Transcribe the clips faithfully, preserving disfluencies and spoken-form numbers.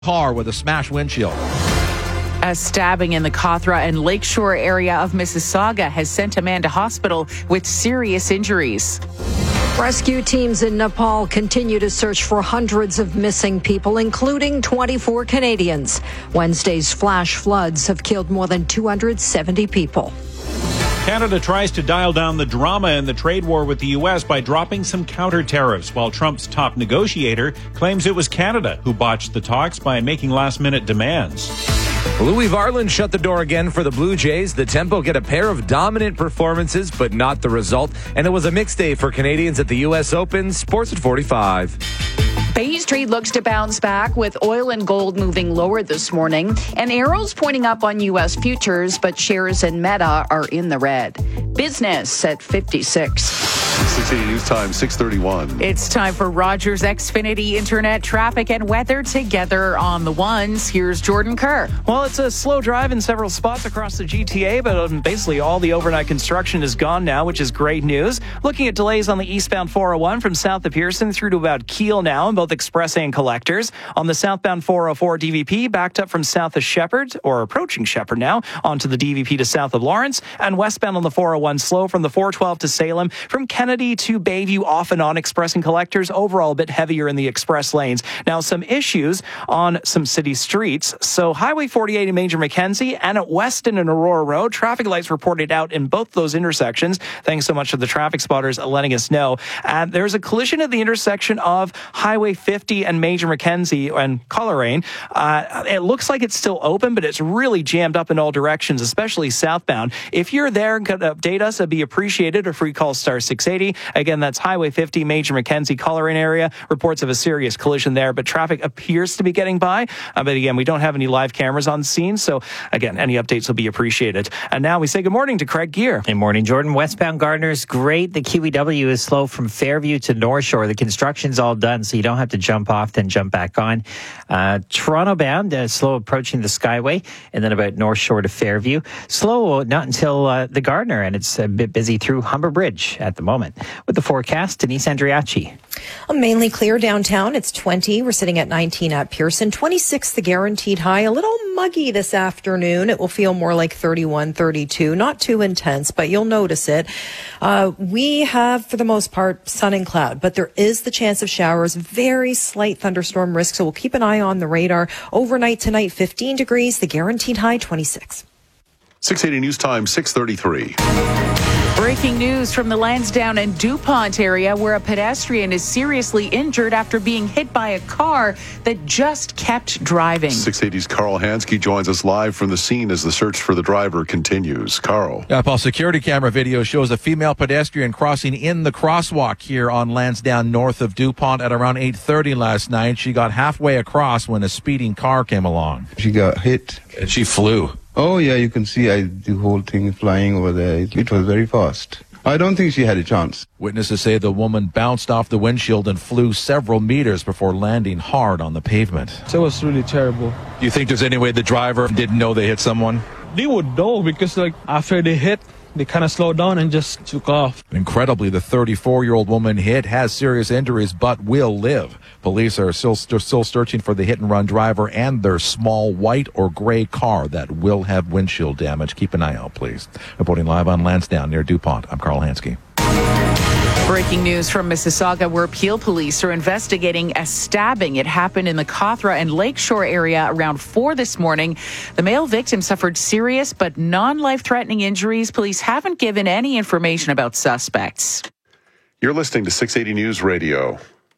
car with a smashed windshield. A stabbing in the Cawthra and Lakeshore area of Mississauga has sent a man to hospital with serious injuries. Rescue teams in Nepal continue to search for hundreds of missing people, including twenty-four Canadians. Wednesday's flash floods have killed more than two hundred seventy people. Canada tries to dial down the drama in the trade war with the U S by dropping some counter tariffs, while Trump's top negotiator claims it was Canada who botched the talks by making last-minute demands. Louis Varland shut the door again for the Blue Jays. The Tempo get a pair of dominant performances, but not the result. And it was a mixed day for Canadians at the U S Open. Sports at forty-five. Bay Street looks to bounce back with oil and gold moving lower this morning and arrows pointing up on U S futures, but shares in Meta are in the red. Business at fifty-six. six eighty News Time, six thirty-one. It's time for Rogers Xfinity Internet traffic and weather together on the ones. Here's Jordan Kerr. Well, it's a slow drive in several spots across the G T A, but um, basically all the overnight construction is gone now, which is great news. Looking at delays on the eastbound four oh one from south of Pearson through to about Kiel now in both express and collectors. On the southbound four oh four D V P, backed up from south of Shepherd, or approaching Shepherd now, onto the D V P to south of Lawrence, and westbound on the four oh one slow from the four twelve to Salem, from Kennedy to Bayview off and on express and collectors, overall a bit heavier in the express lanes. Now some issues on some city streets. So Highway forty-eight in Major Mackenzie and at Weston and Aurora Road, traffic lights reported out in both those intersections. Thanks so much to the traffic spotters letting us know. And there's a collision at the intersection of Highway fifty and Major Mackenzie and Coleraine. Uh, it looks like it's still open, but it's really jammed up in all directions, especially southbound. If you're there and could update us, it'd be appreciated. Or free call star six eighty. Again, that's Highway fifty, Major Mackenzie, Coleraine area. Reports of a serious collision there, but traffic appears to be getting by. Uh, but again, we don't have any live cameras on scene, so again, any updates will be appreciated. And now we say good morning to Craig Gear. Good morning, Jordan. Westbound Gardner's great. The Q E W is slow from Fairview to North Shore. The construction's all done, so you don't have to jump off, then jump back on. Uh, Toronto bound, uh, slow approaching the Skyway, and then about North Shore to Fairview. Slow, not until uh, the Gardner, and it's a bit busy through Humber Bridge at the moment. With the forecast, Denise Andriachi. Mainly clear downtown. It's twenty. We're sitting at nineteen at Pearson. twenty-six, the guaranteed high. A little muggy this afternoon. It will feel more like thirty-one, thirty-two. Not too intense, but you'll notice it. Uh, we have, for the most part, sun and cloud, but there is the chance of showers. Very slight thunderstorm risk, so we'll keep an eye on the radar. Overnight tonight, fifteen degrees. The guaranteed high, twenty-six. six eighty News Time, six thirty-three. Breaking news from the Lansdowne and DuPont area, where a pedestrian is seriously injured after being hit by a car that just kept driving. six eighty's Carl Hansky joins us live from the scene as the search for the driver continues. Carl. Yeah, Paul, security camera video shows a female pedestrian crossing in the crosswalk here on Lansdowne north of DuPont at around eight thirty last night. She got halfway across when a speeding car came along. She got hit. And she flew. Oh, yeah, you can see I, the whole thing flying over there. It, it was very fast. I don't think she had a chance. Witnesses say the woman bounced off the windshield and flew several meters before landing hard on the pavement. So it was really terrible. Do you think there's any way the driver didn't know they hit someone? They would know because, like, after they hit, they kind of slowed down and just took off. Incredibly, the thirty-four-year-old woman hit has serious injuries but will live. Police are still, still searching for the hit-and-run driver and their small white or gray car that will have windshield damage. Keep an eye out, please. Reporting live on Lansdowne near DuPont, I'm Carl Hansky. Breaking news from Mississauga, where Peel police are investigating a stabbing. It happened in the Cawthra and Lakeshore area around four this morning. The male victim suffered serious but non-life-threatening injuries. Police haven't given any information about suspects. You're listening to six eighty News Radio.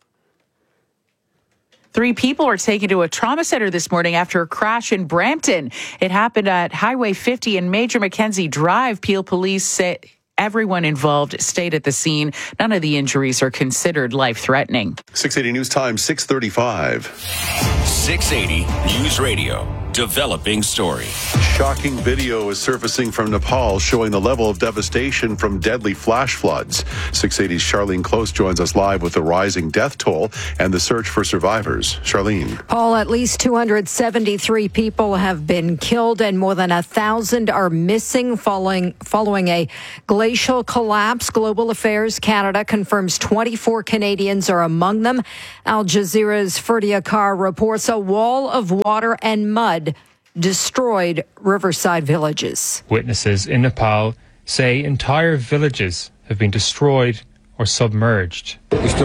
Three people are taken to a trauma center this morning after a crash in Brampton. It happened at Highway fifty and Major Mackenzie Drive. Peel police say everyone involved stayed at the scene. None of the injuries are considered life-threatening. six eighty News Time, six thirty-five. six eighty News Radio. Developing story. Shocking video is surfacing from Nepal showing the level of devastation from deadly flash floods. six eighty's Charlene Close joins us live with the rising death toll and the search for survivors. Charlene. Paul, at least two hundred seventy-three people have been killed and more than one thousand are missing following, following a glacial collapse. Global Affairs Canada confirms twenty-four Canadians are among them. Al Jazeera's Ferdia Carr reports a wall of water and mud destroyed riverside villages. Witnesses in Nepal say entire villages have been destroyed or submerged.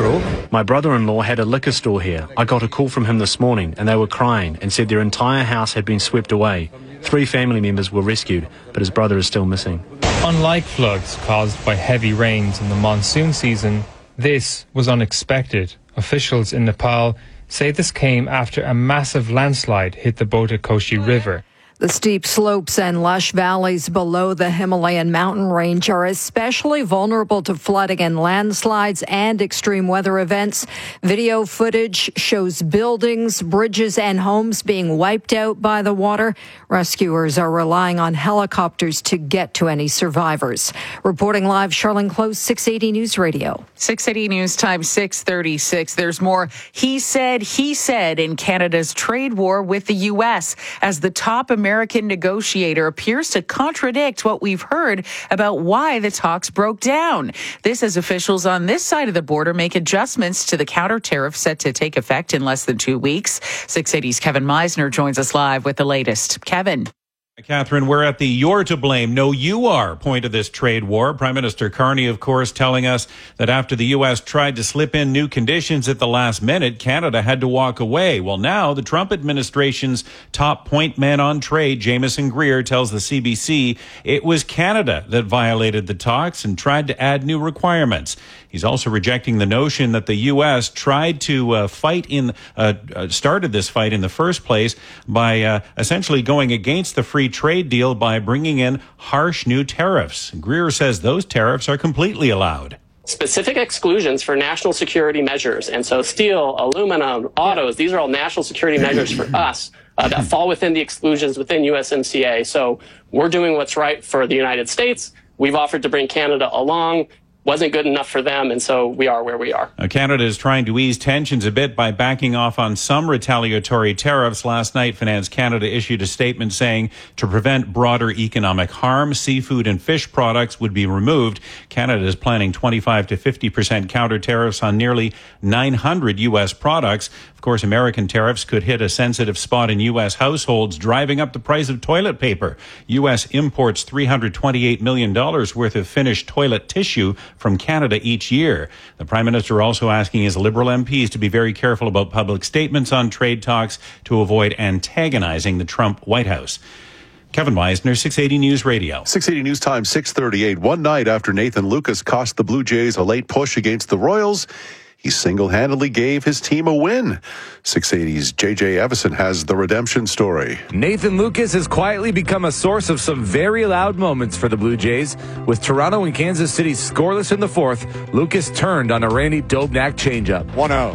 My brother-in-law had a liquor store here. I got a call from him this morning and they were crying and said their entire house had been swept away. Three family members were rescued, but his brother is still missing. Unlike floods caused by heavy rains in the monsoon season, this was unexpected. Officials in Nepal say this came after a massive landslide hit the Botakoshi River. The steep slopes and lush valleys below the Himalayan mountain range are especially vulnerable to flooding and landslides and extreme weather events. Video footage shows buildings, bridges, and homes being wiped out by the water. Rescuers are relying on helicopters to get to any survivors. Reporting live, Charlene Close, six eighty News Radio. six eighty News Time, six thirty-six. There's more he said, he said in Canada's trade war with the U S as the top American American negotiator appears to contradict what we've heard about why the talks broke down. This as officials on this side of the border make adjustments to the counter tariff set to take effect in less than two weeks. six eighty's Kevin Meisner joins us live with the latest. Kevin. Catherine, we're at the you're to blame, no you are point of this trade war. Prime Minister Carney, of course, telling us that after the U S tried to slip in new conditions at the last minute, Canada had to walk away. Well, now the Trump administration's top point man on trade, Jameson Greer, tells the C B C it was Canada that violated the talks and tried to add new requirements. He's also rejecting the notion that the U S tried to uh, fight in, uh, uh, started this fight in the first place by uh, essentially going against the free trade deal by bringing in harsh new tariffs. Greer says those tariffs are completely allowed. Specific exclusions for national security measures. And so steel, aluminum, autos, these are all national security measures for us uh, that fall within the exclusions within U S M C A. So we're doing what's right for the United States. We've offered to bring Canada along. Wasn't good enough for them, and so we are where we are. Uh, Canada is trying to ease tensions a bit by backing off on some retaliatory tariffs. Last night, Finance Canada issued a statement saying to prevent broader economic harm, seafood and fish products would be removed. Canada is planning twenty-five to fifty percent counter tariffs on nearly nine hundred U S products. Of course, American tariffs could hit a sensitive spot in U S households, driving up the price of toilet paper. U S imports three hundred twenty-eight million dollars worth of finished toilet tissue from Canada each year. The Prime Minister also asking his Liberal M Ps to be very careful about public statements on trade talks to avoid antagonizing the Trump White House. Kevin Meisner, six eighty News Radio. six eighty News Time, six thirty-eight. One night after Nathan Lucas cost the Blue Jays a late push against the Royals, he single-handedly gave his team a win. six eighty's J J Evison has the redemption story. Nathan Lucas has quietly become a source of some very loud moments for the Blue Jays. With Toronto and Kansas City scoreless in the fourth, Lucas turned on a Randy Dobnak changeup. one oh.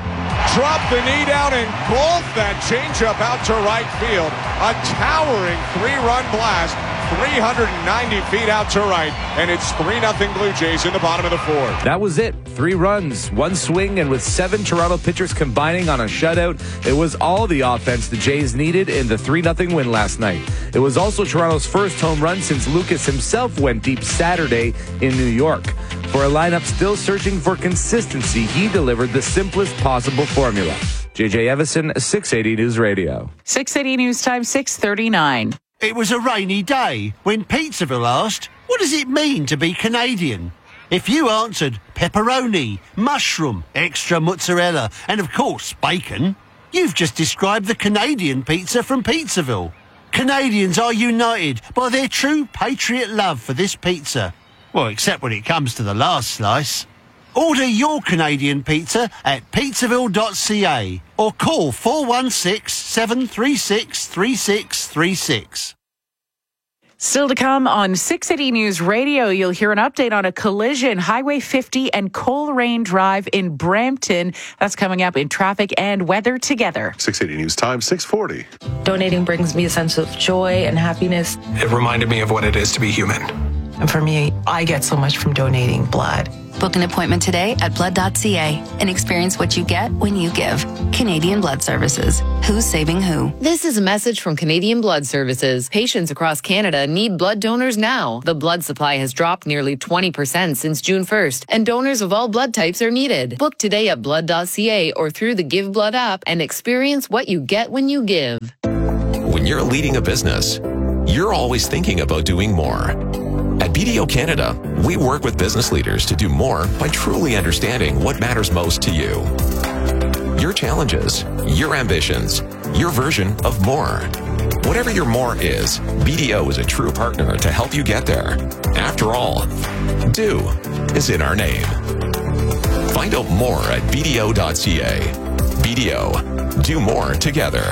Drop the knee down and bolt that changeup out to right field. A towering three-run blast, three hundred ninety feet out to right, and it's three nothing Blue Jays in the bottom of the fourth. That was it. Three runs, one swing, and with seven Toronto pitchers combining on a shutout, it was all the offense the Jays needed in the three nothing win last night. It was also Toronto's first home run since Lucas himself went deep Saturday in New York. For a lineup still searching for consistency, he delivered the simplest possible formula. J J Evison, six eighty News Radio. six eighty News Time, six thirty-nine. It was a rainy day when Pizzaville asked, what does it mean to be Canadian? If you answered pepperoni, mushroom, extra mozzarella, and of course bacon, you've just described the Canadian pizza from Pizzaville. Canadians are united by their true patriot love for this pizza. Well, except when it comes to the last slice. Order your Canadian pizza at pizzaville dot c a or call four one six, seven three six, three six three six. Still to come on six eighty News Radio, you'll hear an update on a collision, Highway fifty and Coleraine Drive in Brampton. That's coming up in traffic and weather together. six eighty News Time, six forty. Donating brings me a sense of joy and happiness. It reminded me of what it is to be human. And for me, I get so much from donating blood. Book an appointment today at blood dot c a and experience what you get when you give. Canadian Blood Services. Who's saving who? This is a message from Canadian Blood Services. Patients across Canada need blood donors now. The blood supply has dropped nearly twenty percent since June first, and donors of all blood types are needed. Book today at blood dot c a or through the Give Blood app and experience what you get when you give. When you're leading a business, you're always thinking about doing more. At B D O Canada, we work with business leaders to do more by truly understanding what matters most to you. Your challenges, your ambitions, your version of more. Whatever your more is, B D O is a true partner to help you get there. After all, do is in our name. Find out more at b d o dot c a. B D O, do more together.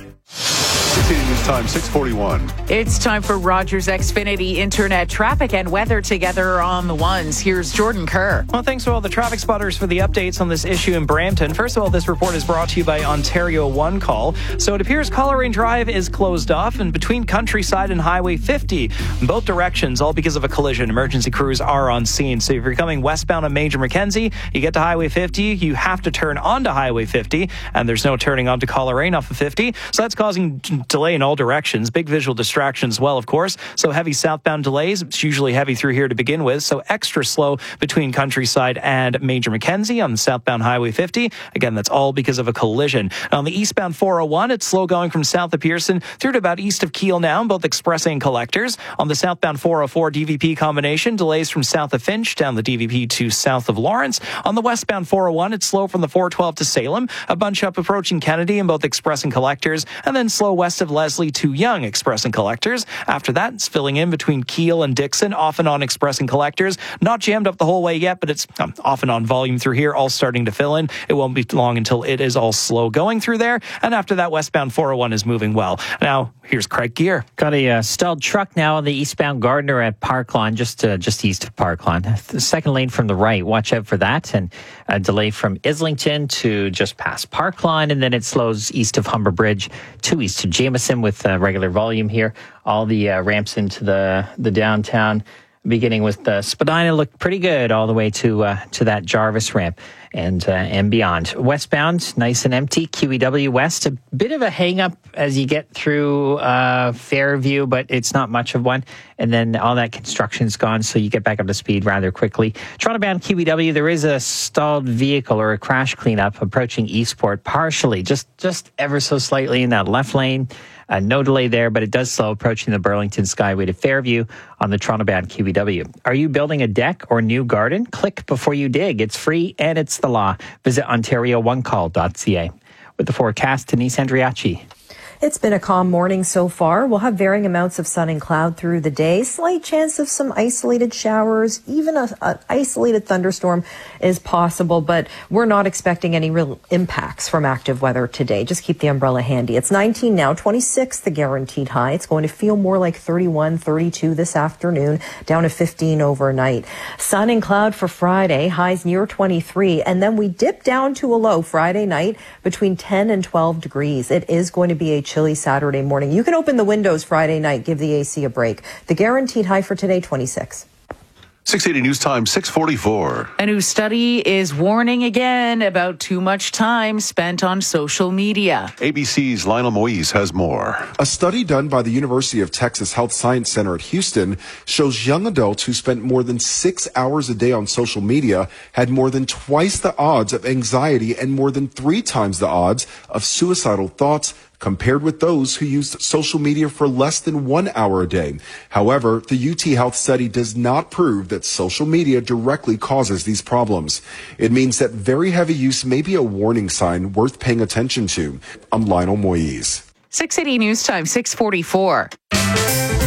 News time, six forty-one. It's time for Rogers Xfinity Internet traffic and weather together on the ones. Here's Jordan Kerr. Well, thanks to all the traffic spotters for the updates on this issue in Brampton. First of all, this report is brought to you by Ontario One Call. So it appears Coleraine Drive is closed off and between Countryside and Highway fifty, in both directions, all because of a collision. Emergency crews are on scene. So if you're coming westbound on Major Mackenzie, you get to Highway fifty, you have to turn onto Highway fifty, and there's no turning onto Coleraine off of fifty. So that's causing delay in all directions. Big visual distraction as well, of course. So heavy southbound delays. It's usually heavy through here to begin with. So extra slow between Countryside and Major Mackenzie on the southbound Highway fifty. Again, that's all because of a collision. Now, on the eastbound four oh one, it's slow going from south of Pearson through to about east of Kiel now, both express and collectors. On the southbound four oh four D V P combination, delays from south of Finch down the D V P to south of Lawrence. On the westbound four oh one, it's slow from the four twelve to Salem, a bunch up approaching Kennedy in both express and collectors, and then slow west of Leslie to Young, express and collectors. After that, it's filling in between Kiel and Dixon, off and on express and collectors. Not jammed up the whole way yet, but it's um, off and on volume through here, all starting to fill in. It won't be long until it is all slow going through there. And after that, westbound four oh one is moving well. Now, here's Craig Gear. Got a uh, stalled truck now on the eastbound Gardner at Parklawn, just uh, just east of Parklawn. The second lane from the right, watch out for that. And a delay from Islington to just past Parklawn, and then it slows east of Humber Bridge to east to Jameson with uh, regular volume here. All the uh, ramps into the, the downtown, beginning with the Spadina, look pretty good all the way to uh, to that Jarvis ramp and uh, and beyond. Westbound, nice and empty. Q E W West, a bit of a hang-up as you get through uh, Fairview, but it's not much of one. And then all that construction's gone, so you get back up to speed rather quickly. Toronto-bound Q E W, there is a stalled vehicle or a crash cleanup approaching Eastport, partially, just, just ever so slightly in that left lane. Uh, no delay there, but it does slow approaching the Burlington Skyway to Fairview on the Toronto-bound Q E W. Are you building a deck or new garden? Click before you dig. It's free and it's the law. Visit ontario one call dot c a. With the forecast, Denise Andriachi. It's been a calm morning so far. We'll have varying amounts of sun and cloud through the day. Slight chance of some isolated showers. Even a, a isolated thunderstorm is possible, but we're not expecting any real impacts from active weather today. Just keep the umbrella handy. It's nineteen now, twenty-six the guaranteed high. It's going to feel more like thirty-one, thirty-two this afternoon, down to fifteen overnight. Sun and cloud for Friday, highs near twenty-three, and then we dip down to a low Friday night between ten and twelve degrees. It is going to be a chilly Saturday morning. You can open the windows Friday night, give the A C a break. The guaranteed high for today, twenty-six. six eighty News Time, six forty-four. A new study is warning again about too much time spent on social media. A B C's Lionel Moise has more. A study done by the University of Texas Health Science Center at Houston shows young adults who spent more than six hours a day on social media had more than twice the odds of anxiety and more than three times the odds of suicidal thoughts compared with those who used social media for less than one hour a day. However, the U T Health study does not prove that social media directly causes these problems. It means that very heavy use may be a warning sign worth paying attention to. I'm Lionel Moise. six eighty News Time, six forty-four.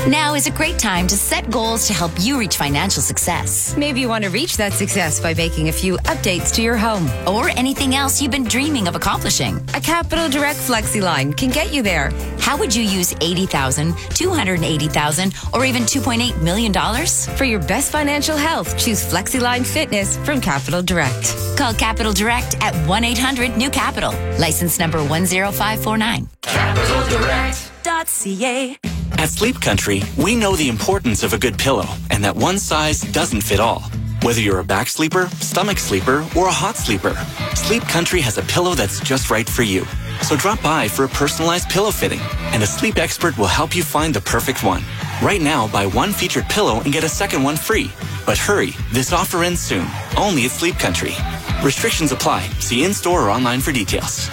Now is a great time to set goals to help you reach financial success. Maybe you want to reach that success by making a few updates to your home or anything else you've been dreaming of accomplishing. A Capital Direct FlexiLine can get you there. How would you use eighty thousand dollars, two hundred eighty thousand dollars, or even two point eight million dollars? For your best financial health, choose FlexiLine Fitness from Capital Direct. Call Capital Direct at one eight hundred new capital. License number one zero five four nine. Capital Direct dot C A. At Sleep Country, we know the importance of a good pillow and that one size doesn't fit all. Whether you're a back sleeper, stomach sleeper, or a hot sleeper, Sleep Country has a pillow that's just right for you. So drop by for a personalized pillow fitting, and a sleep expert will help you find the perfect one. Right now, buy one featured pillow and get a second one free. But hurry, this offer ends soon, only at Sleep Country. Restrictions apply. See in-store or online for details.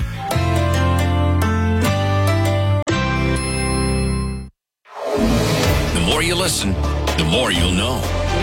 The more you listen, the more you'll know.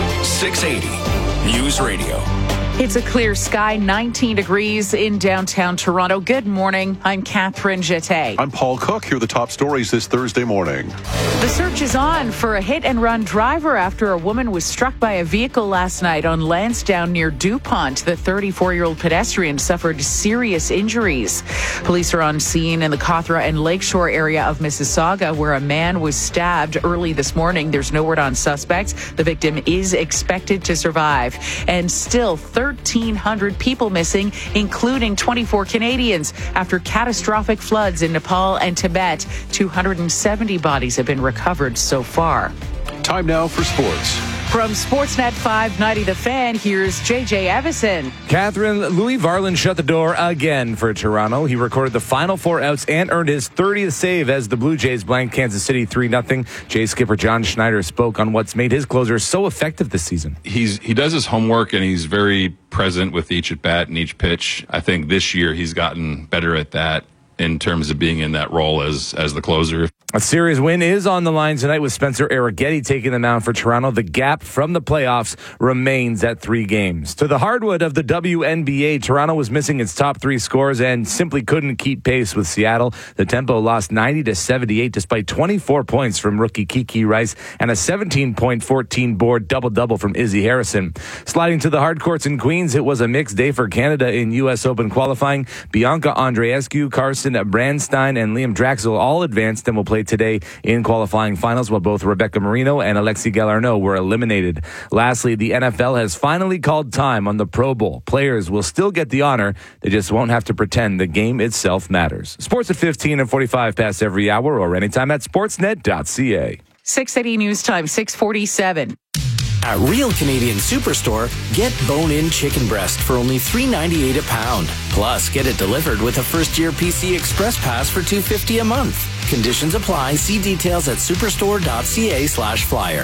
six eighty News Radio. It's a clear sky, nineteen degrees in downtown Toronto. Good morning. I'm Catherine Jeté. I'm Paul Cook. Here are the top stories this Thursday morning. The search is on for a hit-and-run driver after a woman was struck by a vehicle last night on Lansdowne near DuPont. The thirty-four-year-old pedestrian suffered serious injuries. Police are on scene in the Cawthra and Lakeshore area of Mississauga, where a man was stabbed early this morning. There's no word on suspects. The victim is expected to survive. And still thirteen hundred people missing, including twenty-four Canadians, after catastrophic floods in Nepal and Tibet. two hundred seventy bodies have been recovered so far. Time now for sports. From Sportsnet five ninety The Fan, here's J J Evison. Catherine, Louis Varland shut the door again for Toronto. He recorded the final four outs and earned his thirtieth save as the Blue Jays blanked Kansas City three nothing. Jays skipper John Schneider spoke on what's made his closer so effective this season. He's He does his homework, and he's very present with each at-bat and each pitch. I think this year he's gotten better at that in terms of being in that role as as the closer. A series win is on the line tonight with Spencer Arrighetti taking the mound for Toronto. The gap from the playoffs remains at three games. To the hardwood of the W N B A, Toronto was missing its top three scorers and simply couldn't keep pace with Seattle. The Tempo lost ninety to seventy-eight despite twenty-four points from rookie Kiki Rice and a seventeen point fourteen board double-double from Izzy Harrison. Sliding to the hard courts in Queens, it was a mixed day for Canada in U S Open qualifying. Bianca Andreescu, Carson Brandstein, and Liam Draxel all advanced and will play today in qualifying finals, while both Rebecca Marino and Alexi Galarneau were eliminated. Lastly, the N F L has finally called time on the Pro Bowl. Players will still get the honor. They just won't have to pretend the game itself matters. Sports at fifteen and forty-five past every hour or anytime at sportsnet dot c a. six eighty News Time, six forty-seven. At Real Canadian Superstore, get bone-in chicken breast for only three ninety-eight a pound. Plus, get it delivered with a first-year P C Express Pass for two fifty a month. Conditions apply. See details at superstore dot c a slash flyer.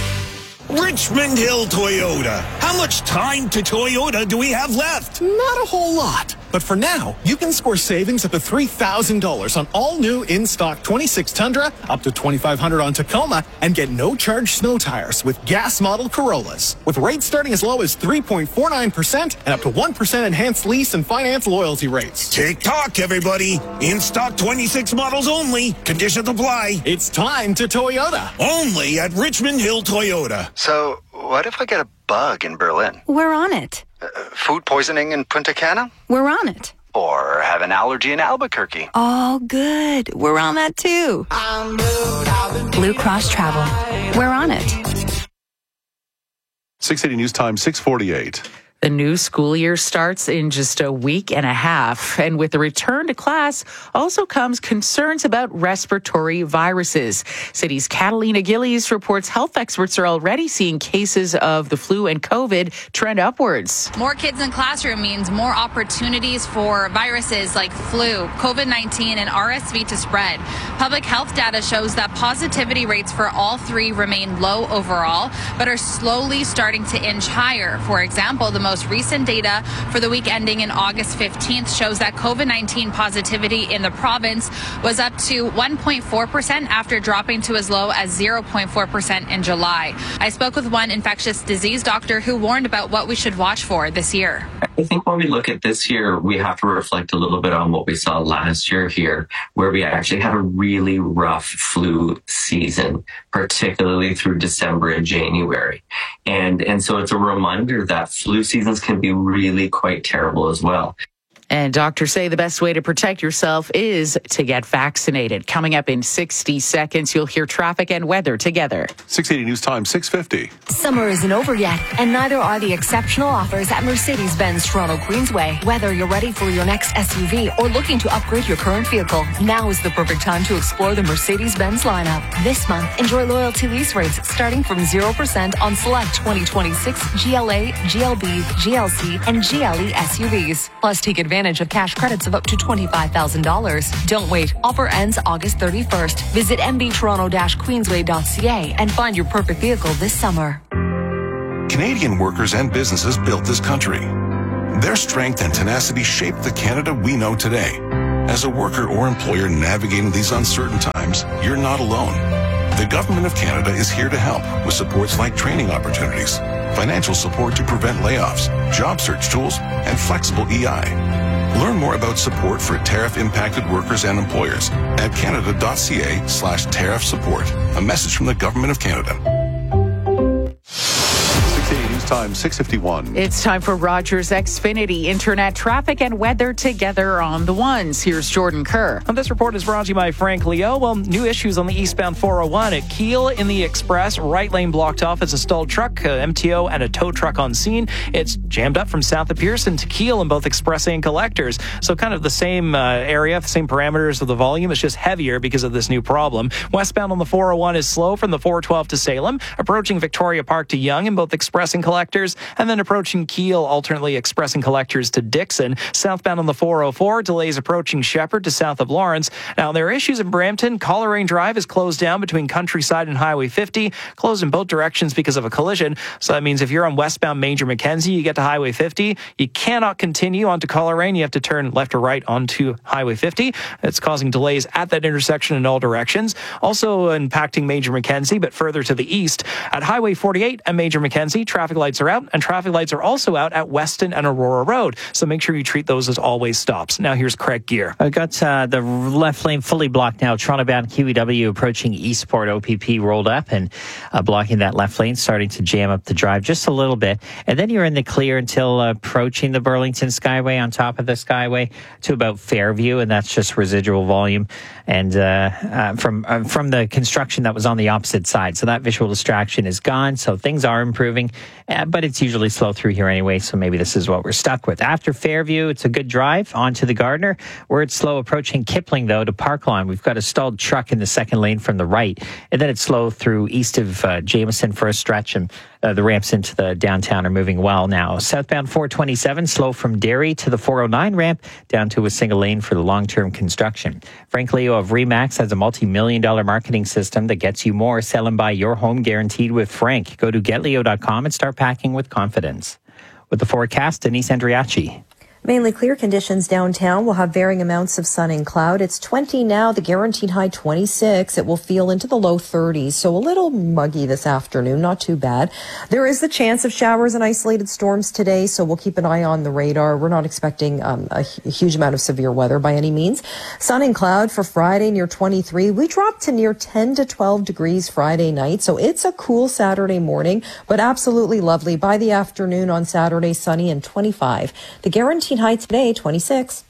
Richmond Hill Toyota. How much time to Toyota do we have left? Not a whole lot. But for now, you can score savings up to three thousand dollars on all new in-stock twenty-six Tundra, up to twenty-five hundred dollars on Tacoma, and get no-charge snow tires with gas model Corollas. With rates starting as low as three point four nine percent and up to one percent enhanced lease and finance loyalty rates. Tick-tock, everybody. In-stock twenty-six models only. Conditions apply. It's time to Toyota. Only at Richmond Hill Toyota. So, what if I get a bug in Berlin? We're on it. Uh, food poisoning in Punta Cana? We're on it. Or have an allergy in Albuquerque? Oh, good. We're on that too. Blue Cross Travel. We're on it. six eighty News Time, six forty-eight. The new school year starts in just a week and a half. And with the return to class also comes concerns about respiratory viruses. City's Catalina Gillies reports health experts are already seeing cases of the flu and COVID trend upwards. More kids in classroom means more opportunities for viruses like flu, COVID nineteen, and R S V to spread. Public health data shows that positivity rates for all three remain low overall, but are slowly starting to inch higher. For example, the most most recent data for the week ending in August fifteenth shows that COVID nineteen positivity in the province was up to one point four percent after dropping to as low as zero point four percent in July. I spoke with one infectious disease doctor who warned about what we should watch for this year. I think when we look at this year, we have to reflect a little bit on what we saw last year here, where we actually had a really rough flu season, particularly through December and January. And, and so it's a reminder that flu seasons can be really quite terrible as well. And doctors say the best way to protect yourself is to get vaccinated. Coming up in sixty seconds, you'll hear traffic and weather together. six eighty News Time, six fifty. Summer isn't over yet, and neither are the exceptional offers at Mercedes-Benz Toronto Queensway. Whether you're ready for your next S U V or looking to upgrade your current vehicle, now is the perfect time to explore the Mercedes-Benz lineup. This month, enjoy loyalty lease rates starting from zero percent on select twenty twenty-six G L A, G L B, G L C, and G L E S U Vs. Plus, take advantage of cash credits of up to twenty-five thousand dollars. Don't wait. Offer ends August thirty-first. Visit m b toronto dash queensway dot c a and find your perfect vehicle this summer. Canadian workers and businesses built this country. Their strength and tenacity shaped the Canada we know today. As a worker or employer navigating these uncertain times, you're not alone. The Government of Canada is here to help with supports like training opportunities, financial support to prevent layoffs, job search tools, and flexible E I. Learn more about support for tariff-impacted workers and employers at canada.ca slash tariff support. A message from the Government of Canada. six eighty News Time, six fifty-one. It's time for Rogers Xfinity Internet traffic and weather together on the ones. Here's Jordan Kerr. And this report is brought to you by Frank Leo. Well, new issues on the eastbound four oh one at Keele in the Express. Right lane blocked off as a stalled truck, uh, M T O, and a tow truck on scene. It's jammed up from south of Pearson to Keele in both express and collectors. So kind of the same uh, area, the same parameters of the volume. It's just heavier because of this new problem. Westbound on the four oh one is slow from the four twelve to Salem, approaching Victoria Park to Yonge in both express and collectors, and then approaching Keele, alternately express and collectors to Dixon. Southbound on the four oh four, delays approaching Shepherd to south of Lawrence. Now, there are issues in Brampton. Coleraine Drive is closed down between Countryside and Highway fifty, closed in both directions because of a collision. So that means if you're on westbound Major Mackenzie, you get to Highway fifty. You cannot continue onto Coleraine. You have to turn left or right onto Highway fifty. It's causing delays at that intersection in all directions. Also impacting Major Mackenzie, but further to the east. At Highway forty-eight and Major Mackenzie, traffic lights are out, and traffic lights are also out at Weston and Aurora Road. So make sure you treat those as always stops. Now here's Craig Gear. I've got uh, the left lane fully blocked now. Toronto-bound Q E W approaching Eastport. O P P rolled up and uh, blocking that left lane, starting to jam up the drive just a little bit. And then you're in the clear until uh, approaching the Burlington Skyway, on top of the Skyway, to about Fairview, and that's just residual volume and uh, uh, from uh, from the construction that was on the opposite side. So that visual distraction is gone. So things are improving, uh, but it's usually slow through here anyway. So maybe this is what we're stuck with. After Fairview, it's a good drive onto the Gardner. Where it's slow approaching Kipling, though, to Parkline. We've got a stalled truck in the second lane from the right, and then it's slow through east of uh, Jameson for a stretch, and uh, the ramps into the downtown are moving well now. Southbound four twenty-seven, slow from Derry to the four oh nine ramp, down to a single lane for the long-term construction. Frank Leo of Remax has a multi-million dollar marketing system that gets you more. Sell and buy your home guaranteed with Frank. Go to get leo dot com and start packing with confidence. With the forecast, Denise Andriachi. Mainly clear conditions downtown. We'll have varying amounts of sun and cloud. It's twenty now, the guaranteed high twenty-six. It will feel into the low thirties, so a little muggy this afternoon, not too bad. There is the chance of showers and isolated storms today, so we'll keep an eye on the radar. We're not expecting um, a, a huge amount of severe weather by any means. Sun and cloud for Friday near twenty-three. We dropped to near ten to twelve degrees Friday night, so it's a cool Saturday morning, but absolutely lovely. By the afternoon on Saturday, sunny and twenty-five. The guaranteed high today, twenty-six.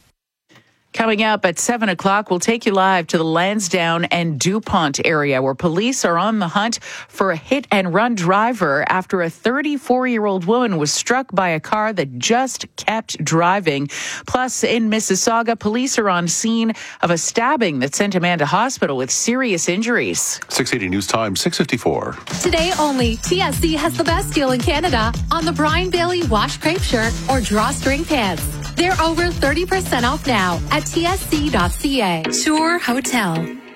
Coming up at seven o'clock, we'll take you live to the Lansdowne and DuPont area where police are on the hunt for a hit-and-run driver after a thirty-four-year-old woman was struck by a car that just kept driving. Plus, in Mississauga, police are on scene of a stabbing that sent a man to hospital with serious injuries. six eighty News Time, six fifty-four. Today only, T S C has the best deal in Canada on the Brian Bailey wash crepe shirt or drawstring pants. They're over thirty percent off now at T S C dot C A. Shore Hotel.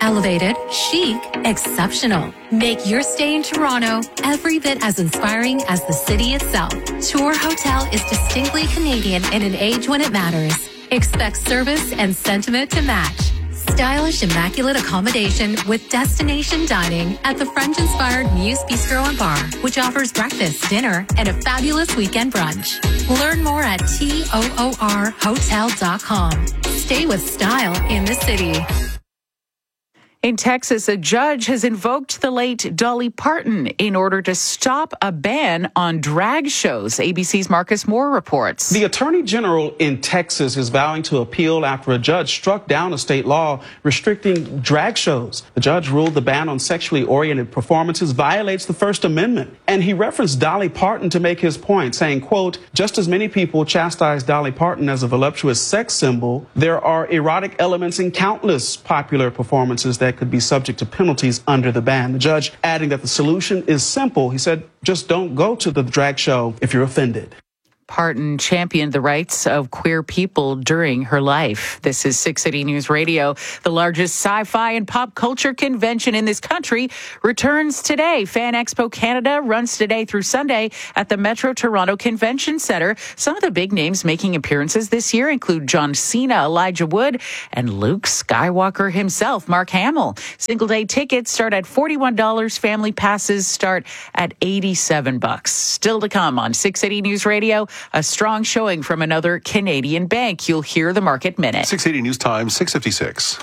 Elevated, chic, exceptional. Make your stay in Toronto every bit as inspiring as the city itself. Tour Hotel is distinctly Canadian in an age when it matters. Expect service and sentiment to match. Stylish, immaculate accommodation with destination dining at the French-inspired Muse Bistro and Bar, which offers breakfast, dinner, and a fabulous weekend brunch. Learn more at toor hotel dot com. Stay with style in the city. In Texas, a judge has invoked the late Dolly Parton in order to stop a ban on drag shows. A B C's Marcus Moore reports. The Attorney General in Texas is vowing to appeal after a judge struck down a state law restricting drag shows. The judge ruled the ban on sexually oriented performances violates the First Amendment. And he referenced Dolly Parton to make his point, saying, quote, just as many people chastise Dolly Parton as a voluptuous sex symbol, there are erotic elements in countless popular performances that could be subject to penalties under the ban. The judge adding that the solution is simple. He said, just don't go to the drag show if you're offended. Parton championed the rights of queer people during her life. This is six eighty News Radio. The largest sci-fi and pop culture convention in this country returns today. Fan Expo Canada runs today through Sunday at the Metro Toronto Convention Centre. Some of the big names making appearances this year include John Cena, Elijah Wood, and Luke Skywalker himself, Mark Hamill. Single-day tickets start at forty-one dollars. Family passes start at eighty-seven bucks. Still to come on six eighty News Radio. A strong showing from another Canadian bank. You'll hear the Market Minute. six eighty News Time, six fifty-six.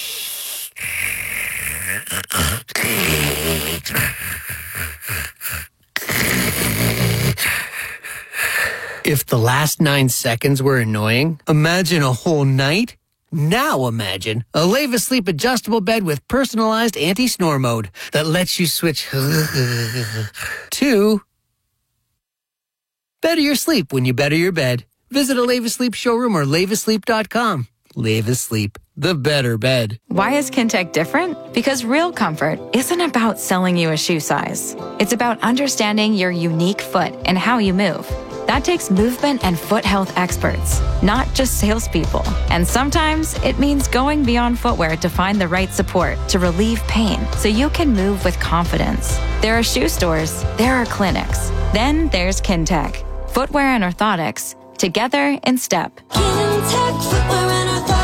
If the last nine seconds were annoying, imagine a whole night. Now imagine a Leva Sleep adjustable bed with personalized anti-snore mode that lets you switch to better your sleep when you better your bed. Visit a Leva Sleep showroom or leva sleep dot com. Leva Sleep, the better bed. Why is Kintec different? Because real comfort isn't about selling you a shoe size. It's about understanding your unique foot and how you move. That takes movement and foot health experts, not just salespeople. And sometimes it means going beyond footwear to find the right support to relieve pain so you can move with confidence. There are shoe stores, there are clinics. Then there's Kintec. Footwear and orthotics, together in step. Kintec Footwear and Orthotics.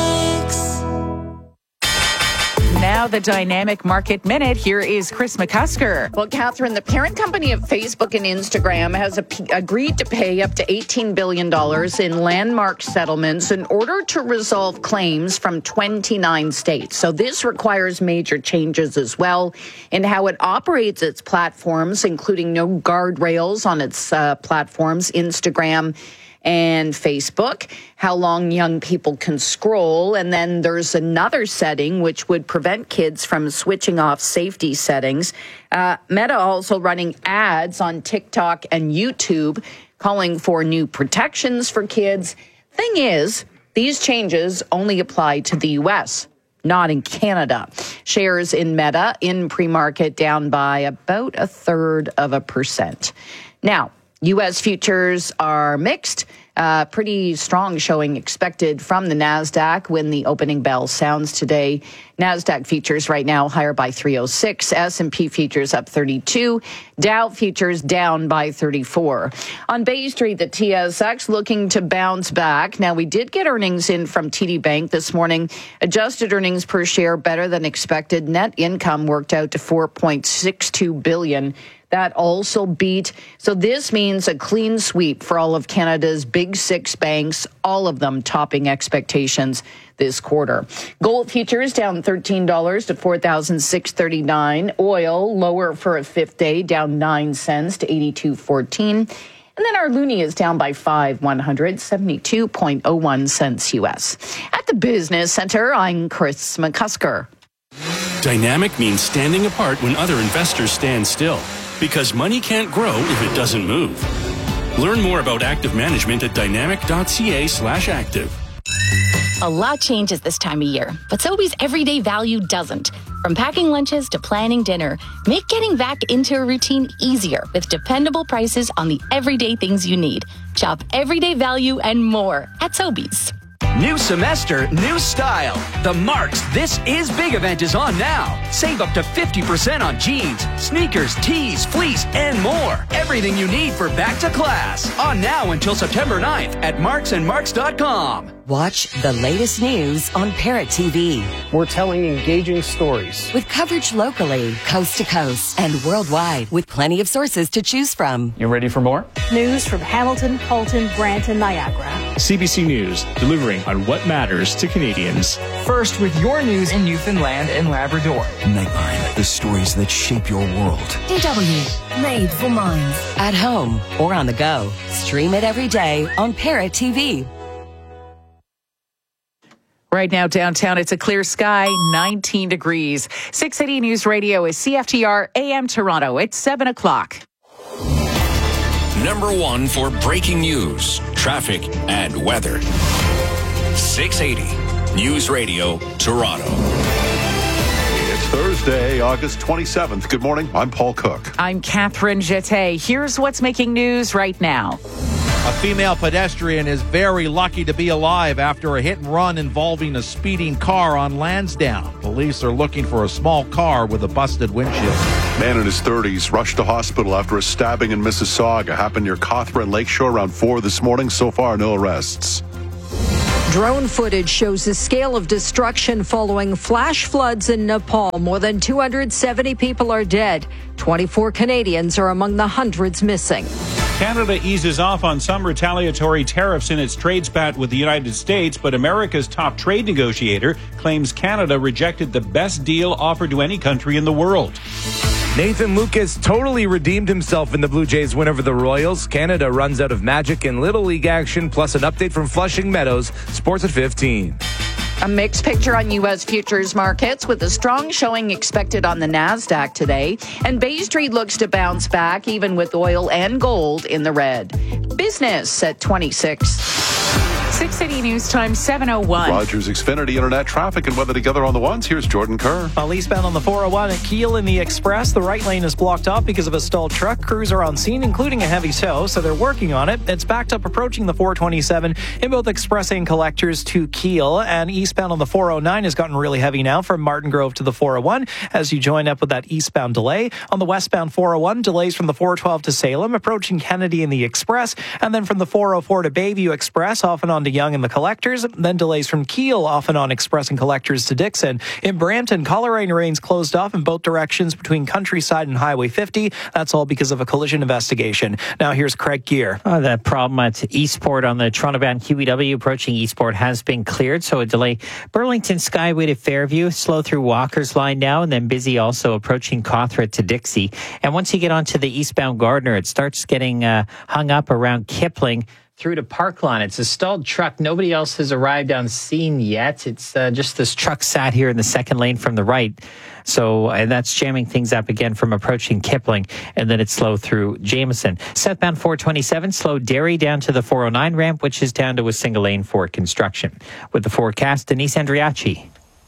Now the Dynamic Market Minute. Here is Chris McCusker. Well, Catherine, the parent company of Facebook and Instagram has a, agreed to pay up to eighteen billion dollars in landmark settlements in order to resolve claims from twenty-nine states. So this requires major changes as well in how it operates its platforms, including no guardrails on its uh, platforms, Instagram and Facebook, how long young people can scroll. And then there's another setting which would prevent kids from switching off safety settings. Uh, Meta also running ads on TikTok and YouTube calling for new protections for kids. Thing is, these changes only apply to the U S, not in Canada. Shares in Meta in pre-market down by about a third of a percent. Now, U S futures are mixed. Uh, pretty strong showing expected from the NASDAQ when the opening bell sounds today. NASDAQ futures right now higher by three oh six. S and P futures up thirty-two. Dow futures down by thirty-four. On Bay Street, the T S X looking to bounce back. Now, we did get earnings in from T D Bank this morning. Adjusted earnings per share better than expected. Net income worked out to four point six two billion dollars. That also beat. So this means a clean sweep for all of Canada's big six banks, all of them topping expectations this quarter. Gold futures down thirteen dollars to four thousand six hundred thirty-nine dollars. Oil lower for a fifth day, down nine cents to eighty-two fourteen. And then our loonie is down by five, one hundred seventy-two point oh one cents U S. At the Business Center, I'm Chris McCusker. Dynamic means standing apart when other investors stand still. Because money can't grow if it doesn't move. Learn more about active management at dynamic.ca slash active. A lot changes this time of year, but Sobeys everyday value doesn't. From packing lunches to planning dinner, make getting back into a routine easier with dependable prices on the everyday things you need. Shop everyday value and more at Sobeys. New semester, new style. The Marks This Is Big event is on now. Save up to fifty percent on jeans, sneakers, tees, fleece, and more. Everything you need for back to class. On now until September ninth at marks and marks dot com. Watch the latest news on Parrot T V. We're telling engaging stories. With coverage locally, coast to coast, and worldwide, with plenty of sources to choose from. You ready for more? News from Hamilton, Colton, Brant, and Niagara. C B C News, delivering on what matters to Canadians. First with your news in Newfoundland and Labrador. Nightline, the stories that shape your world. D W, made for minds. At home or on the go. Stream it every day on Parrot T V. Right now downtown, it's a clear sky, nineteen degrees. six eighty News Radio is C F T R A M Toronto. It's seven o'clock. Number one for breaking news, traffic, and weather. six eighty News Radio, Toronto. It's Thursday, August twenty-seventh. Good morning. I'm Paul Cook. I'm Catherine Jeté. Here's what's making news right now. A female pedestrian is very lucky to be alive after a hit and run involving a speeding car on Lansdowne. Police are looking for a small car with a busted windshield. Man in his thirties rushed to hospital after a stabbing in Mississauga. Happened near Cawthra and Lakeshore around four this morning. So far, no arrests. Drone footage shows the scale of destruction following flash floods in Nepal. More than two hundred seventy people are dead. twenty-four Canadians are among the hundreds missing. Canada eases off on some retaliatory tariffs in its trade spat with the United States, but America's top trade negotiator claims Canada rejected the best deal offered to any country in the world. Nathan Lucas totally redeemed himself in the Blue Jays win over the Royals. Canada runs out of magic and Little League action, plus an update from Flushing Meadows. Sports at fifteen. A mixed picture on U S futures markets with a strong showing expected on the NASDAQ today. And Bay Street looks to bounce back even with oil and gold in the red. Business at twenty-six. six eighty News Time, seven oh one. Rogers Xfinity Internet traffic and weather together on the ones. Here's Jordan Kerr. While eastbound on the four oh one at Kiel in the Express, the right lane is blocked off because of a stalled truck. Crews are on scene, including a heavy tow, so they're working on it. It's backed up approaching the four twenty-seven in both Express and Collectors to Kiel. And eastbound on the four oh nine has gotten really heavy now from Martin Grove to the four oh one as you join up with that eastbound delay. On the westbound four oh one, delays from the four twelve to Salem, approaching Kennedy in the Express, and then from the four oh four to Bayview Express, off and on to Yonge in the Collectors. Then delays from Kiel off and on Express and Collectors to Dixon. In Brampton, Coleraine remains closed off in both directions between Countryside and Highway fifty. That's all because of a collision investigation. Now here's Craig Gear. Oh, that problem at Eastport on the Toronto-bound Q E W approaching Eastport has been cleared, so a delay Burlington Skyway to Fairview, slow through Walker's Line now, and then busy also approaching Cawthra to Dixie. And once you get onto the eastbound Gardner, it starts getting uh, hung up around Kipling through to Parkland. It's a stalled truck. Nobody else has arrived on scene yet. It's uh, just this truck sat here in the second lane from the right. So, and that's jamming things up again from approaching Kipling, and then it's slow through Jameson. Southbound four twenty-seven, slow Derry down to the four oh nine ramp, which is down to a single lane for construction. With the forecast, Denise Andriachi.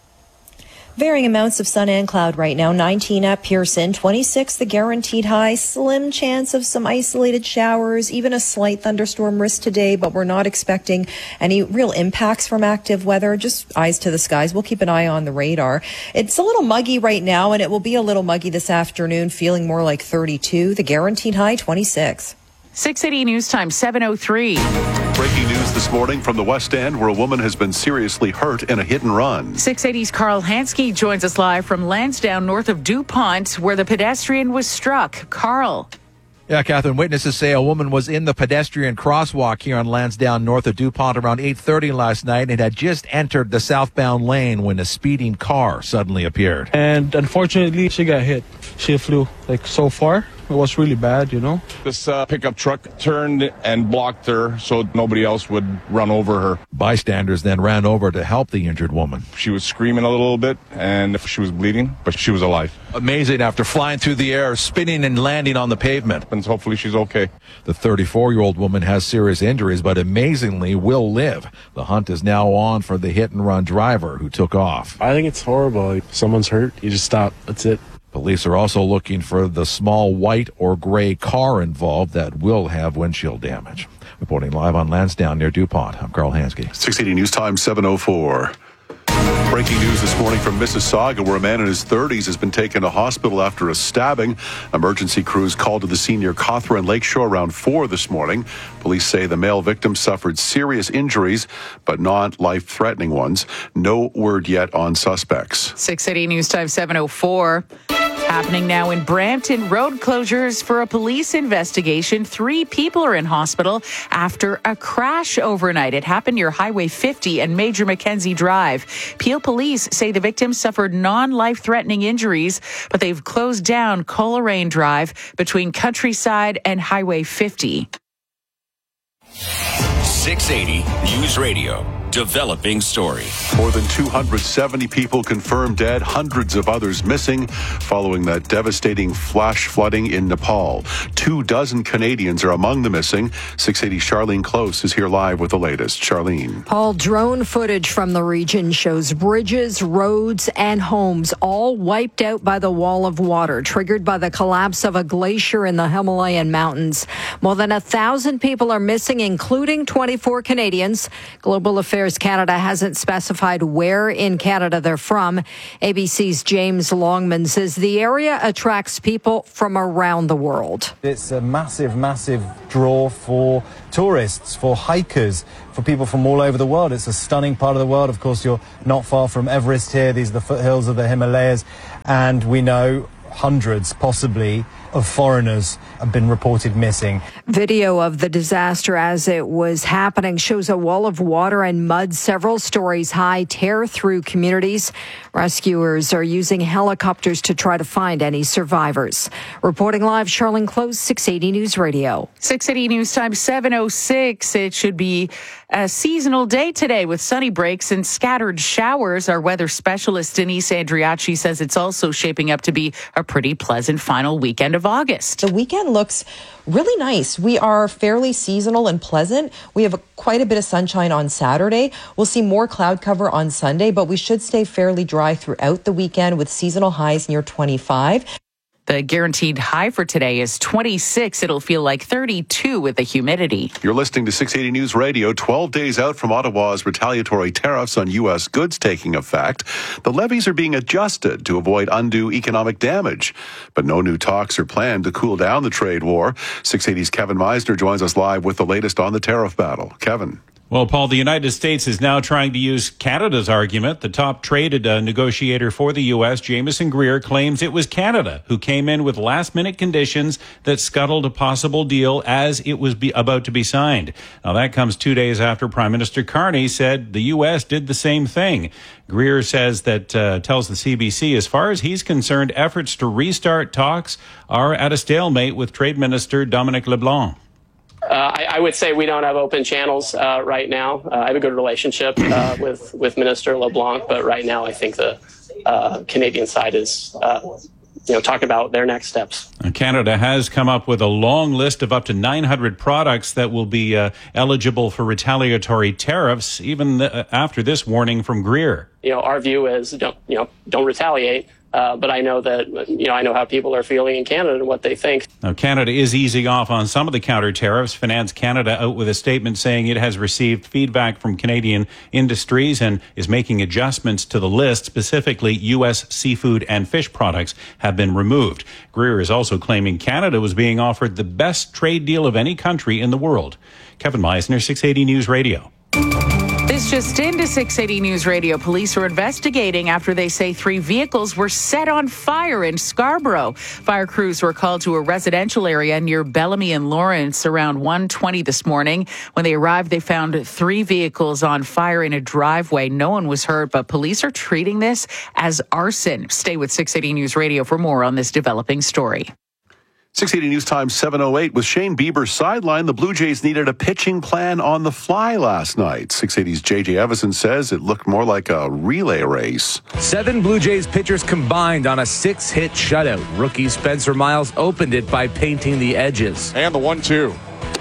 Varying amounts of sun and cloud right now. nineteen at Pearson, twenty-six the guaranteed high. Slim chance of some isolated showers, even a slight thunderstorm risk today, but we're not expecting any real impacts from active weather. Just eyes to the skies. We'll keep an eye on the radar. It's a little muggy right now, and it will be a little muggy this afternoon, feeling more like thirty-two. The guaranteed high, twenty-six. six eighty News Time, seven oh three. Breaking news this morning from the West End, where a woman has been seriously hurt in a hit and run. six eighty's Carl Hansky joins us live from Lansdowne, north of DuPont, where the pedestrian was struck. Carl. Yeah, Catherine, witnesses say a woman was in the pedestrian crosswalk here on Lansdowne, north of DuPont, around eight thirty last night and had just entered the southbound lane when a speeding car suddenly appeared. And unfortunately, she got hit. She flew like so far. It was really bad, you know. This uh, pickup truck turned and blocked her so nobody else would run over her. Bystanders then ran over to help the injured woman. She was screaming a little bit and she was bleeding, but she was alive. Amazing after flying through the air, spinning and landing on the pavement. And hopefully she's okay. The thirty-four-year-old woman has serious injuries, but amazingly will live. The hunt is now on for the hit-and-run driver who took off. I think it's horrible. If someone's hurt, you just stop. That's it. Police are also looking for the small white or gray car involved that will have windshield damage. Reporting live on Lansdowne near DuPont, I'm Carl Hansky. six eighty News Time, seven oh four. Breaking news this morning from Mississauga, where a man in his thirties has been taken to hospital after a stabbing. Emergency crews called to the scene near Cawthra and Lakeshore around four this morning. Police say the male victim suffered serious injuries, but not life-threatening ones. No word yet on suspects. six eighty News Time, seven oh four. Happening now in Brampton, road closures for a police investigation. Three people are in hospital after a crash overnight. It happened near Highway fifty and Major Mackenzie Drive. Peel police say the victim suffered non-life-threatening injuries, but they've closed down Coleraine Drive between Countryside and Highway fifty. six eighty News Radio. Developing story. More than two hundred seventy people confirmed dead, hundreds of others missing following that devastating flash flooding in Nepal. Two dozen Canadians are among the missing. six eighty Charlene Close is here live with the latest. Charlene. Paul, drone footage from the region shows bridges, roads, and homes all wiped out by the wall of water triggered by the collapse of a glacier in the Himalayan mountains. More than a thousand people are missing, including twenty-four Canadians. Global Affairs Canada hasn't specified where in Canada they're from. A B C's James Longman says the area attracts people from around the world. It's a massive, massive draw for tourists, for hikers, for people from all over the world. It's a stunning part of the world. Of course, you're not far from Everest here. These are the foothills of the Himalayas. And we know hundreds, possibly, of foreigners have been reported missing. Video of the disaster as it was happening shows a wall of water and mud several stories high tear through communities. Rescuers are using helicopters to try to find any survivors. Reporting live, Charlene Close, six eighty News Radio. six eighty News Time, seven oh six. It should be a seasonal day today with sunny breaks and scattered showers. Our weather specialist, Denise Andriacci, says it's also shaping up to be a pretty pleasant final weekend of August. The weekend looks really nice. We are fairly seasonal and pleasant. We have a, quite a bit of sunshine on Saturday. We'll see more cloud cover on Sunday, but we should stay fairly dry throughout the weekend with seasonal highs near twenty-five. The guaranteed high for today is twenty-six. It'll feel like thirty-two with the humidity. You're listening to six eighty News Radio. twelve days out from Ottawa's retaliatory tariffs on U S goods taking effect, the levies are being adjusted to avoid undue economic damage. But no new talks are planned to cool down the trade war. six eighty's Kevin Meisner joins us live with the latest on the tariff battle. Kevin. Well, Paul, the United States is now trying to use Canada's argument. The top trade uh, negotiator for the U S, Jamieson Greer, claims it was Canada who came in with last-minute conditions that scuttled a possible deal as it was be about to be signed. Now, that comes two days after Prime Minister Carney said the U S did the same thing. Greer says that, uh, tells the C B C, as far as he's concerned, efforts to restart talks are at a stalemate with Trade Minister Dominic LeBlanc. Uh, I, I would say we don't have open channels uh, right now. Uh, I have a good relationship uh, with with Minister LeBlanc, but right now I think the uh, Canadian side is, uh, you know, talking about their next steps. Canada has come up with a long list of up to nine hundred products that will be uh, eligible for retaliatory tariffs, even th- after this warning from Greer. You know, our view is don't you know don't retaliate. Uh, but I know that, you know, I know how people are feeling in Canada and what they think. Now, Canada is easing off on some of the counter tariffs. Finance Canada out with a statement saying it has received feedback from Canadian industries and is making adjustments to the list. Specifically, U S seafood and fish products have been removed. Greer is also claiming Canada was being offered the best trade deal of any country in the world. Kevin Meisner, six eighty News Radio. This just into six eighty News Radio. Police are investigating after they say three vehicles were set on fire in Scarborough. Fire crews were called to a residential area near Bellamy and Lawrence around one twenty this morning. When they arrived, they found three vehicles on fire in a driveway. No one was hurt, but police are treating this as arson. Stay with six eighty News Radio for more on this developing story. six eighty News Time, seven oh eight. With Shane Bieber sidelined, the Blue Jays needed a pitching plan on the fly last night. six eighty's J J Evison says it looked more like a relay race. Seven Blue Jays pitchers combined on a six-hit shutout. Rookie Spencer Miles opened it by painting the edges. And the one two.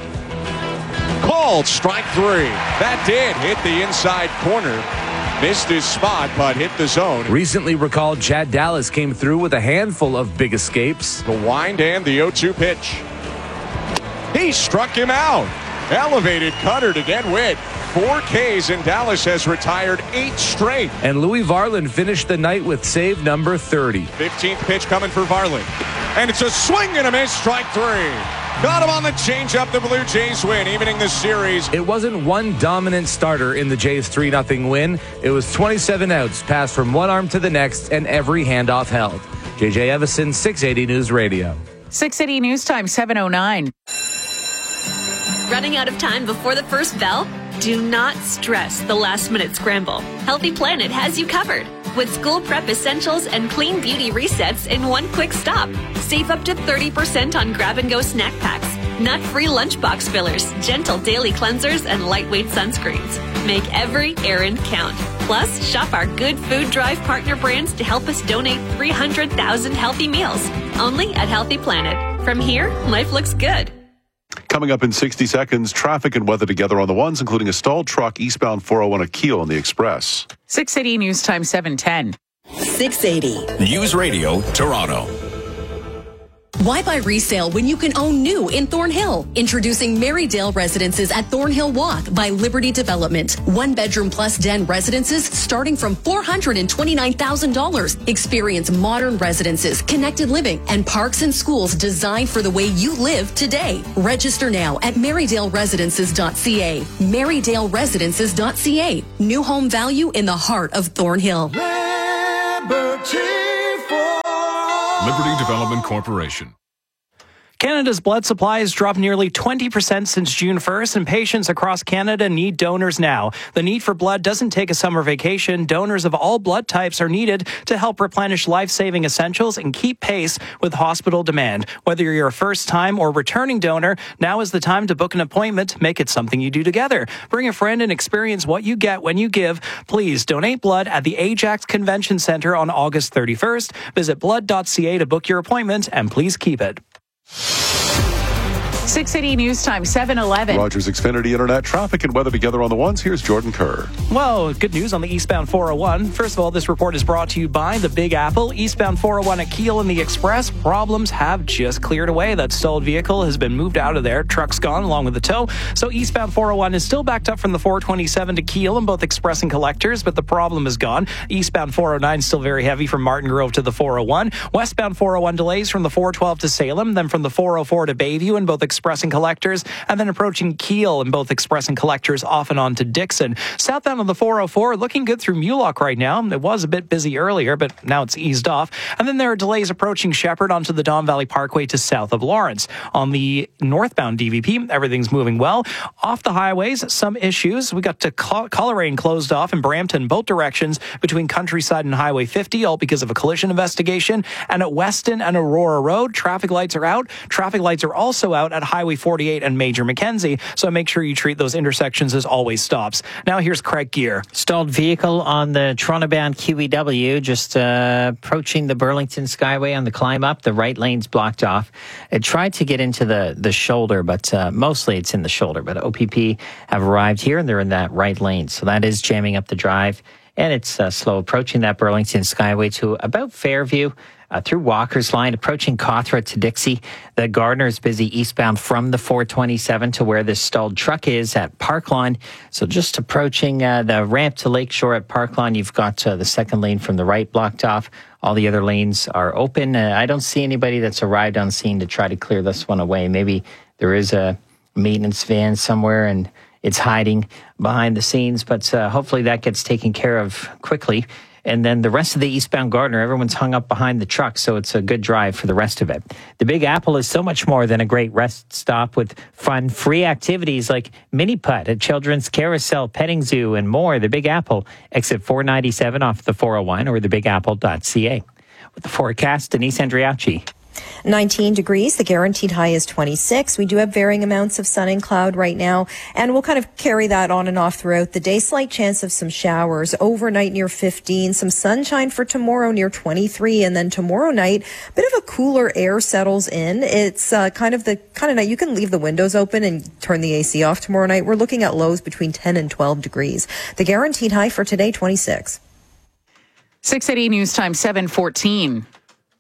Called strike three. That did hit the inside corner. Missed his spot, but hit the zone. Recently recalled Chad Dallas came through with a handful of big escapes. The wind and the oh two pitch. He struck him out. Elevated cutter to get Witt. Four Ks, and Dallas has retired eight straight. And Louis Varland finished the night with save number thirty. fifteenth pitch coming for Varland. And it's a swing and a miss, strike three. Got him on the changeup. The Blue Jays win, evening the series. It wasn't one dominant starter in the Jays three nothing win. It was twenty-seven outs, passed from one arm to the next, and every handoff held. J J Evison, six eighty News Radio. six eighty News Time, seven oh nine. Running out of time before the first bell? Do not stress the last-minute scramble. Healthy Planet has you covered with school prep essentials and clean beauty resets in one quick stop. Save up to thirty percent on grab-and-go snack packs, nut-free lunchbox fillers, gentle daily cleansers, and lightweight sunscreens. Make every errand count. Plus, shop our Good Food Drive partner brands to help us donate three hundred thousand healthy meals. Only at Healthy Planet. From here, life looks good. Coming up in sixty seconds, traffic and weather together on the ones, including a stalled truck eastbound four oh one at Kiel on the Express. six eighty News Time, seven ten. six eighty. News Radio, Toronto. Why buy resale when you can own new in Thornhill? Introducing Marydale Residences at Thornhill Walk by Liberty Development. One bedroom plus den residences starting from four hundred twenty-nine thousand dollars. Experience modern residences, connected living, and parks and schools designed for the way you live today. Register now at marydale residences dot c a. marydale residences dot c a. New home value in the heart of Thornhill. Liberty Development Corporation. Canada's blood supply has dropped nearly twenty percent since June first, and patients across Canada need donors now. The need for blood doesn't take a summer vacation. Donors of all blood types are needed to help replenish life-saving essentials and keep pace with hospital demand. Whether you're a first-time or returning donor, now is the time to book an appointment. Make it something you do together. Bring a friend and experience what you get when you give. Please donate blood at the Ajax Convention Centre on August thirty-first. Visit blood dot c a to book your appointment, and please keep it. six eighty News Time, seven eleven. Rogers Xfinity Internet traffic and weather together on the ones. Here's Jordan Kerr. Well, good news on the eastbound four oh one. First of all, this report is brought to you by the Big Apple. Eastbound four oh one at Kiel and the Express. Problems have just cleared away. That stalled vehicle has been moved out of there. Truck's gone along with the tow. So eastbound four oh one is still backed up from the four twenty-seven to Kiel in both Express and Collectors, but the problem is gone. Eastbound four oh nine is still very heavy from Martin Grove to the four oh one. Westbound four oh one delays from the four twelve to Salem, then from the four oh four to Bayview in both Express and Collectors, and then approaching Kiel in both Express and Collectors off and on to Dixon. Southbound on the four oh four, looking good through Mulock right now. It was a bit busy earlier, but now it's eased off. And then there are delays approaching Shepherd onto the Don Valley Parkway to south of Lawrence. On the northbound D V P, everything's moving well. Off the highways, some issues. We got to Coleraine closed off in Brampton, both directions between Countryside and Highway fifty, all because of a collision investigation. And at Weston and Aurora Road, traffic lights are out. Traffic lights are also out at Highway forty-eight and Major Mackenzie, so make sure you treat those intersections as always stops. Now here's Craig Gear. Stalled vehicle on the Toronto-bound Q E W, just uh, approaching the Burlington Skyway on the climb up. The right lane's blocked off. It tried to get into the, the shoulder, but uh, mostly it's in the shoulder. But O P P have arrived here, and they're in that right lane, so that is jamming up the drive. And it's uh, slow approaching that Burlington Skyway to about Fairview. Uh, through Walker's Line, approaching Cawthra to Dixie. The Gardner is busy eastbound from the four twenty-seven to where this stalled truck is at Parklawn. So just approaching uh, the ramp to Lakeshore at Parklawn, you've got uh, the second lane from the right blocked off. All the other lanes are open. Uh, I don't see anybody that's arrived on scene to try to clear this one away. Maybe there is a maintenance van somewhere and it's hiding behind the scenes, but uh, hopefully that gets taken care of quickly. And then the rest of the eastbound Gardner, everyone's hung up behind the truck, so it's a good drive for the rest of it. The Big Apple is so much more than a great rest stop with fun, free activities like mini putt, a children's carousel, petting zoo, and more. The Big Apple, exit four ninety-seven off the four oh one or the big apple dot c a. With the forecast, Denise Andriachi. nineteen degrees. The guaranteed high is twenty-six. We do have varying amounts of sun and cloud right now, and we'll kind of carry that on and off throughout the day. Slight chance of some showers overnight near fifteen, some sunshine for tomorrow near twenty-three, and then tomorrow night, a bit of a cooler air settles in. It's uh, kind of the kind of night you can leave the windows open and turn the A C off tomorrow night. We're looking at lows between ten and twelve degrees. The guaranteed high for today, twenty-six. six eighty News Time, seven fourteen.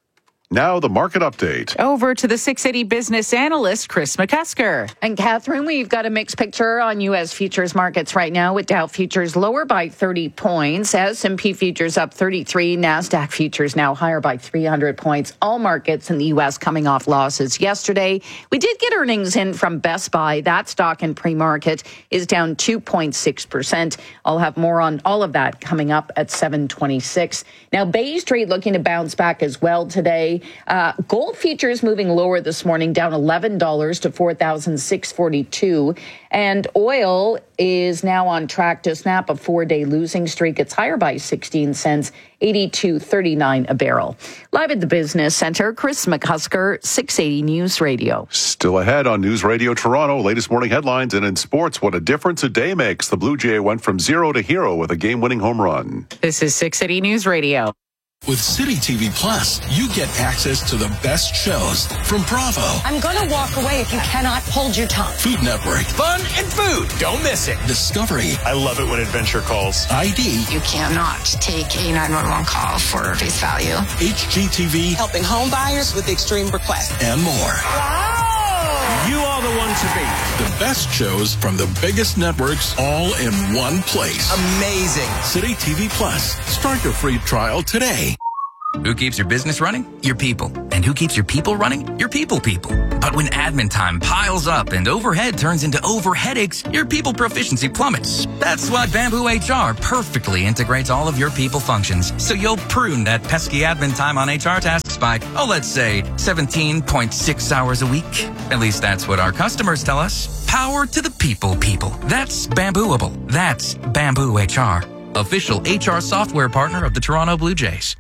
Now the market update. Over to the six eighty business analyst, Chris McCusker. And Catherine, we've got a mixed picture on U S futures markets right now, with Dow futures lower by thirty points, S and P futures up thirty-three, NASDAQ futures now higher by three hundred points. All markets in the U S coming off losses yesterday. We did get earnings in from Best Buy. That stock in pre-market is down two point six percent. I'll have more on all of that coming up at seven twenty-six. Now, Bay Street looking to bounce back as well today. Uh, gold futures moving lower this morning, down eleven dollars to four thousand six hundred forty-two dollars. And oil is now on track to snap a four-day losing streak. It's higher by sixteen cents, eighty-two thirty-nine a barrel. Live at the Business Center, Chris McCusker, six eighty News Radio. Still ahead on News Radio Toronto. Latest morning headlines, and in sports, what a difference a day makes. The Blue Jay went from zero to hero with a game-winning home run. This is six eighty News Radio. With City T V Plus, you get access to the best shows from Bravo, I'm going to walk away if you cannot hold your tongue. Food Network, Fun and food. Don't miss it. Discovery. I love it when adventure calls. I D. You cannot take a nine one one call for face value. H G T V. Helping home buyers with extreme requests. And more. Wow. You are the one to beat. The best shows from the biggest networks all in one place. Amazing. City T V Plus. Start your free trial today. Who keeps your business running? Your people. And who keeps your people running? Your people people. But when admin time piles up and overhead turns into over headaches, your people proficiency plummets. That's why Bamboo H R perfectly integrates all of your people functions. So you'll prune that pesky admin time on H R tasks by, oh, let's say seventeen point six hours a week. At least that's what our customers tell us. Power to the people people. That's Bambooable. That's Bamboo H R. Official H R software partner of the Toronto Blue Jays.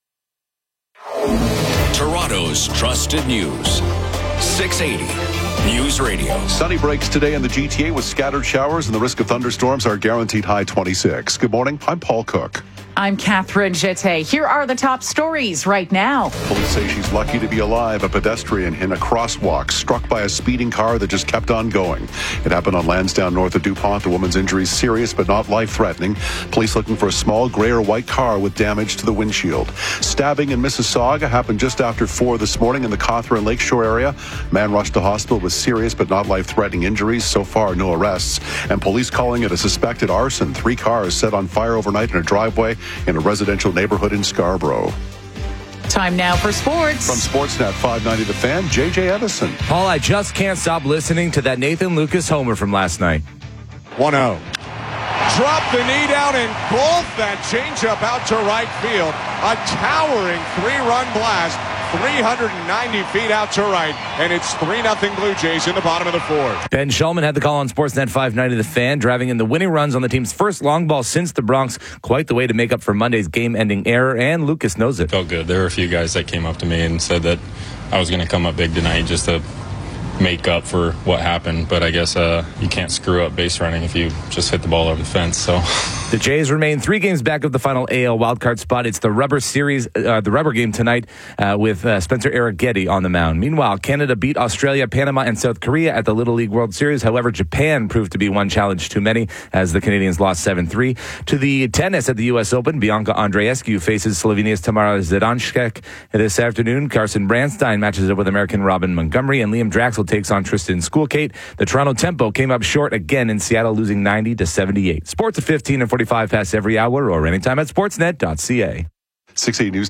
Toronto's trusted news. six eighty News Radio. Sunny breaks today in the G T A with scattered showers, and the risk of thunderstorms are guaranteed high twenty-six. Good morning. I'm Paul Cook. I'm Catherine Jete. Here are the top stories right now. Police say she's lucky to be alive. A pedestrian in a crosswalk struck by a speeding car that just kept on going. It happened on Lansdowne north of DuPont. The woman's injuries serious but not life-threatening. Police looking for a small gray or white car with damage to the windshield. Stabbing in Mississauga happened just after four this morning in the Cawthra and Lakeshore area. Man rushed to hospital with serious but not life-threatening injuries. So far, no arrests. And police calling it a suspected arson. Three cars set on fire overnight in a driveway in a residential neighborhood in Scarborough. Time now for sports. From Sportsnet five ninety The Fan, J J Evison. Paul, I just can't stop listening to that Nathan Lucas homer from last night. one oh. Drop the knee down and bolt that changeup out to right field. A towering three-run blast, three hundred ninety feet out to right, and it's three nothing Blue Jays in the bottom of the fourth. Ben Shulman had the call on Sportsnet five ninety The Fan, driving in the winning runs on the team's first long ball since the Bronx. Quite the way to make up for Monday's game-ending error, and Lucas knows it. Felt good. There were a few guys that came up to me and said that I was going to come up big tonight just to make up for what happened, but I guess uh, you can't screw up base running if you just hit the ball over the fence. So the Jays remain three games back of the final A L wildcard spot. It's the rubber series, uh, the rubber game tonight uh, with uh, Spencer Arrighetti on the mound. Meanwhile, Canada beat Australia, Panama, and South Korea at the Little League World Series. However, Japan proved to be one challenge too many as the Canadians lost seven three. To the tennis at the U S Open, Bianca Andreescu faces Slovenia's Tamara Zidanšek this afternoon. Carson Branstein matches up with American Robin Montgomery, and Liam Draxel takes on Tristan Schoolkate. The Toronto Tempo came up short again in Seattle, losing ninety to seventy-eight. Sports at fifteen and forty-five past every hour or anytime at sportsnet dot c a. six eighty News